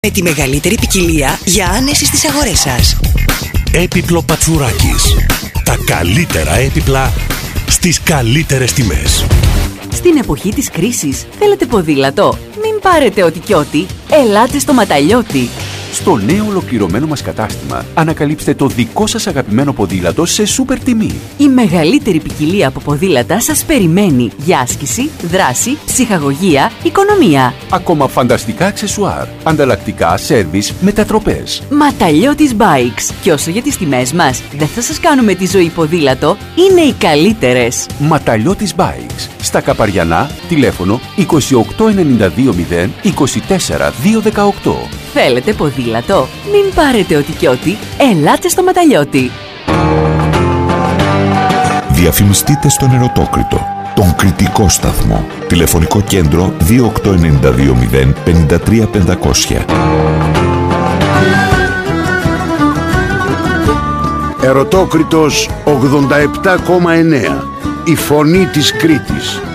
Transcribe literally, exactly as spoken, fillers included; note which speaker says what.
Speaker 1: Με τη μεγαλύτερη ποικιλία για άνεση στις αγορές σας.
Speaker 2: Έπιπλο Πατσουράκης. Τα καλύτερα έπιπλα στις καλύτερες τιμές.
Speaker 3: Στην εποχή της κρίσης θέλετε ποδήλατο? Μην πάρετε ό,τι κι ό,τι. Ελάτε στο Ματαλιώτη.
Speaker 4: Στο νέο ολοκληρωμένο μας κατάστημα ανακαλύψτε το δικό σας αγαπημένο ποδήλατο σε σούπερ τιμή.
Speaker 3: Η μεγαλύτερη ποικιλία από ποδήλατα σας περιμένει για άσκηση, δράση, ψυχαγωγία, οικονομία.
Speaker 4: Ακόμα φανταστικά αξεσουάρ, ανταλλακτικά, σέρβις, μετατροπές.
Speaker 3: Ματαλιώτης Bikes. Και όσο για τις τιμές μας, δεν θα σας κάνουμε τη ζωή ποδήλατο, είναι οι καλύτερες.
Speaker 4: Ματαλιώτης Bikes. Στα Καπαριανά, τηλέφωνο είκοσι οκτώ ενενήντα δύο μηδέν είκοσι τέσσερα διακόσια δεκαοκτώ.
Speaker 3: Θέλετε ποδήλατο? Μην πάρετε ό,τι κι ό,τι. Ελάτε στο Ματαλιώτη.
Speaker 5: Διαφημιστείτε στον Ερωτόκριτο, τον κριτικό σταθμό. Τηλεφωνικό κέντρο δύο οκτώ ενενήντα δύο μηδέν πενήντα τρία πεντακόσια.
Speaker 6: Ερωτόκριτος ογδόντα επτά κόμμα εννέα. Η φωνή της Κρήτης.